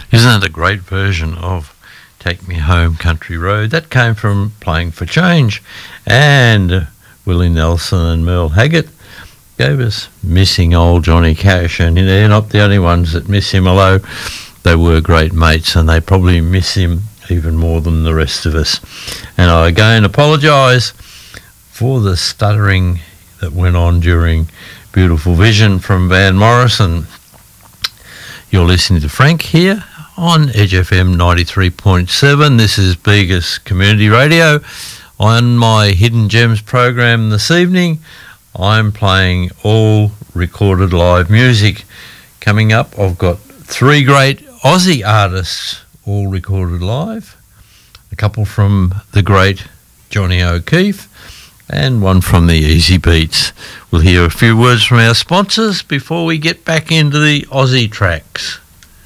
Isn't that a great version of Take Me Home Country Road? That came from Playing for Change. And Willie Nelson and Merle Haggart gave us Missing Old Johnny Cash. And they're not the only ones that miss him, although they were great mates and they probably miss him even more than the rest of us. And I again apologise for the stuttering that went on during Beautiful Vision from Van Morrison. You're listening to Frank here on Edge FM 93.7. This is Begas Community Radio. On my Hidden Gems program this evening, I'm playing all recorded live music. Coming up, I've got 3 great Aussie artists, all recorded live. A couple from the great Johnny O'Keefe and one from the Easy Beats. We'll hear a few words from our sponsors before we get back into the Aussie tracks.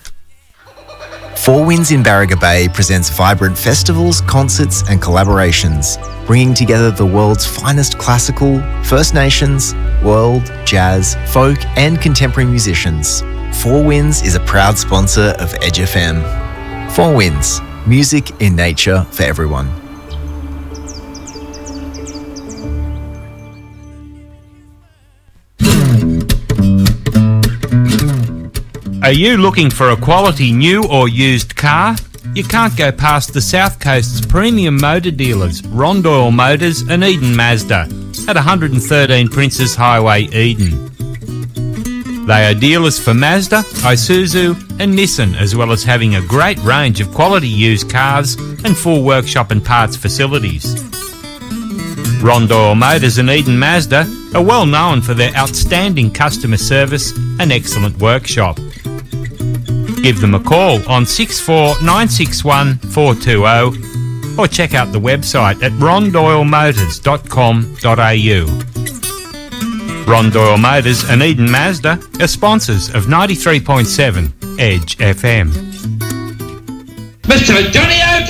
Four Winds in Barriga Bay presents vibrant festivals, concerts and collaborations, bringing together the world's finest classical, First Nations, world, jazz, folk and contemporary musicians. Four Winds is a proud sponsor of Edge FM. Four Winds, music in nature for everyone. Are you looking for a quality new or used car? You can't go past the South Coast's premium motor dealers, Rondoyle Motors and Eden Mazda, at 113 Princes Highway, Eden. They are dealers for Mazda, Isuzu and Nissan, as well as having a great range of quality used cars and full workshop and parts facilities. Rondoyle Motors and Eden Mazda are well known for their outstanding customer service and excellent workshop. Give them a call on 64961 420 or check out the website at rondoylemotors.com.au. Rondoyle Motors and Eden Mazda are sponsors of 93.7 Edge FM. Mr. Johnny O'Keefe!